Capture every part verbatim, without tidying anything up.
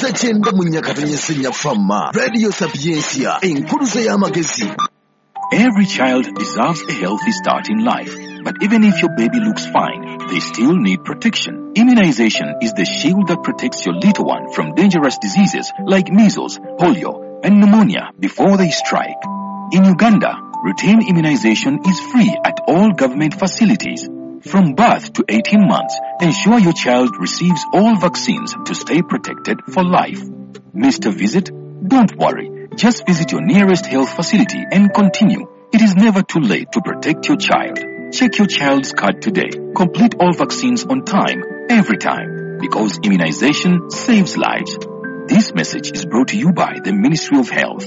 Ekuze chenda munyakatonye senya fama. Radio Sapiencia, enkuruze ya magezi. Every child deserves a healthy start in life. But even if your baby looks fine, they still need protection. Immunization is the shield that protects your little one from dangerous diseases like measles, polio, and pneumonia before they strike. In Uganda, routine immunization is free at all government facilities. From birth to eighteen months, ensure your child receives all vaccines to stay protected for life. Missed a visit? Don't worry. Just visit your nearest health facility and continue. It is never too late to protect your child. Check your child's card today. Complete all vaccines on time, every time, because immunization saves lives. This message is brought to you by the Ministry of Health.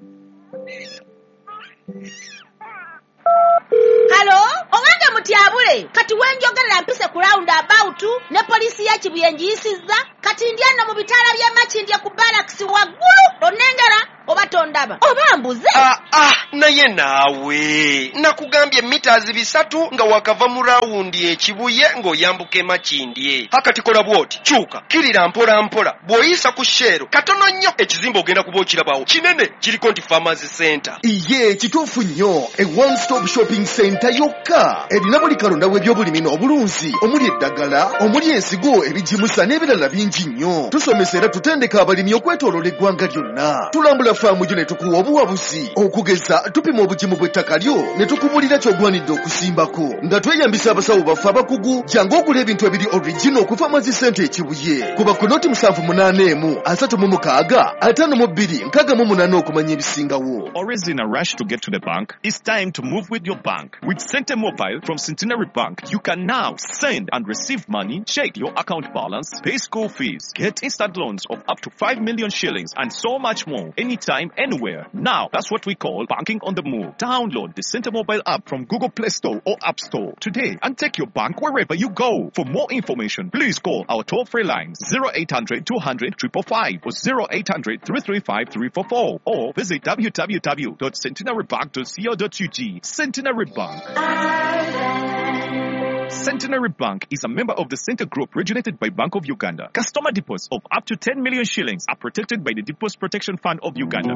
Hello? Owange mutiabule. Kati wenjogerera mpise ku round about ne police ya Kibuyenji isiza. Kati ndiano mu bitala bya Makindye ku barracks waggulu. Onengera obatondaba. Obambuze. Ah ah naye naawe. Nakugambye meters bisatu nga wakava mu round e Kibuye ng'oyambuke Makindye. Hakati kola bwoti. Chuka. Kirira mpola mpola. Bwoyisa ku shero. Katono nnyo ekizimbo ogenda kuba okirabawo. Kinene kiriko nti Farmers Center. Iye kituufu nnyo. A one stop shopping center yokka. Erina buli kalonda w'ebyobulimi n'obulunzi. Omuli eddagala, omuli ensigo, ebijimusa n'ebirala bingi nnyo. Tusomesa era tutendeka abalimi okwetooloola eggwanga lyonna. Tulambula faamu gyo ne tukuwa obuwabuzi. Okugeza tupima obugimu bw'ettaka lyo ne tukubulira ky'ogwanidde okusimbako. Nga tweyambisa abasawo baffe abakugu jangu ogula ebintu ebiri original ku Farmers Center e Kibuye. Kuba ku noti musanvu munaana emu, asatu mu mukaaga, ataano mu bbiri, nkaaga mu munaana okumanya ebisingawo. Always in a rush to get to the bank? It's time to move with your bank. With Center Mobile from Centenary Bank, you can now send and receive money, check your account balance, pay school fees, get instant loans of up to five million shillings, and so much more, anytime, anywhere. Now, that's what we call banking on the move. Download the Center Mobile app from Google Play Store or App Store today and take your bank wherever you go. For more information, please call our toll-free lines zero eight hundred two hundred five five five or zero eight hundred three three five three four four or visit w w w dot centenary bank dot co dot u g. Centenary Bank. Centenary Bank is a member of the Center Group originated by Bank of Uganda. Customer deposits of up to ten million shillings are protected by the Deposit Protection Fund of Uganda.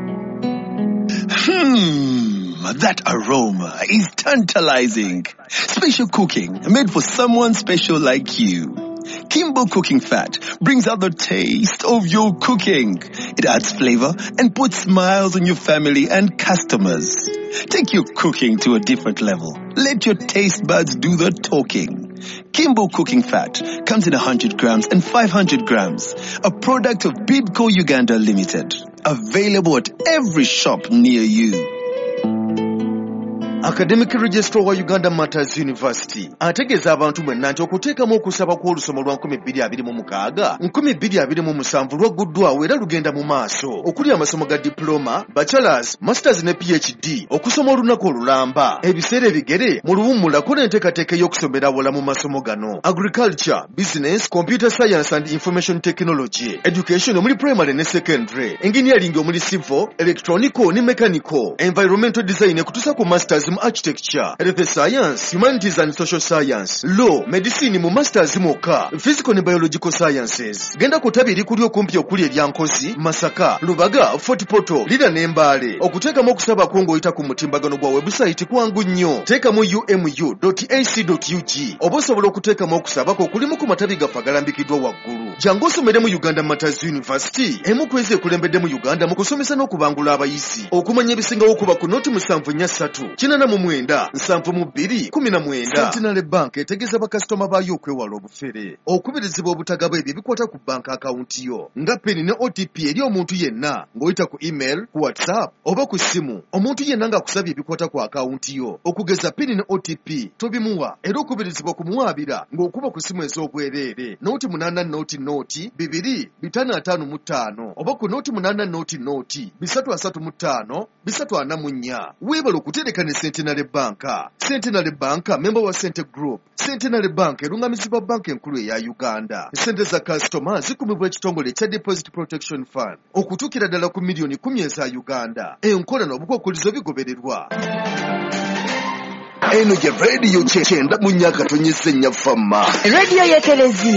Hmm, that aroma is tantalizing. Special cooking made for someone special like you. Kimbo Cooking Fat brings out the taste of your cooking. It adds flavor and puts smiles on your family and customers. Take your cooking to a different level. Let your taste buds do the talking. Kimbo Cooking Fat comes in one hundred grams and five hundred grams. A product of Bidco Uganda Limited. Available at every shop near you. Academic Registrar wa Uganda Matters University ategeeza abantu mwenna nti okuteekamu okusaba kw'olusoma lwa nkumi bbiri abiri mu mukaaga nkumi bbiri abiri mu musanvu lwaguddwawo era lugenda mu maaso okuli amasomo ga diploma, bachelors, masters ne P H D okusoma olunaku olulamba ebiseera ebigere mu luwummulako n'enteekateeka y'okusomera awala mu masomo gano agriculture, business, computer science and information technology, education omuli primary ne secondary, engineering omuli civil, electronical ne mechanical, environmental design ekutuusa ku masters architecture, health science, humanities and social science, law, medicine mu masters moka, physical and biological sciences. Genda kutabiri kuli okumpi okuli ebyankozi, Masaka, Lubaga, Fort Portal, Lida n'Embale. Okuteekamu okusaba kwo ng'oyita ku mutimbagano gwa website kwangu nnyo. Teekamu u m u dot a c dot u g. Oba osobola okuteekamu okusaba kwo kulimu ku matabi gaffe agalambikiddwa waggulu. Jangu osomere mu Uganda Matters University. Emu ku ezo ekulembedde mu Uganda mu kusomesa n'okubangula abayizi. Okumanya ebisingawo okuba ku noti musanvu nnya ssatu. Kinana mu mwenda, nsanvu mu bbiri, kumi na mwenda. Centenary Bank etegeeza bakasitoma baayo okwewala obufere. Okubirizibwa obutagaba ebyo bikwata ku bank akawunti yo. Nga peni ne O T P eri omuntu yenna ng'oyita ku email, ku WhatsApp oba ku ssimu. Omuntu yenna ng'akusabye ebikwata ku akawunti yo. Okugeza peni ne O T P tobimuwa era okubirizibwa kumuwaabira ng'okuba ku ssimu ez'obwereere. Nooti munaana nooti nooti bibiri bitaano ataano mu ttaano oba ku nooti munaana nooti nooti bisatu asatu mu ttaano bisatu ana mu nnya. Weebala okutereka ne Centenary Bank. Centenary Bank, member wa Center Group. Centenary Bank erungamizibwa banka enkulu eya Uganda. Sente za customer zikumibwa ekitongole kya Deposit Protection Fund okutuukira ddala ku miliyoni kumi eza Uganda. Enkola n'obukwakkulizo bigobererwa. Eno gye radio kyenda mu nnyaka tonyese nnya fama. Radio yetelezi.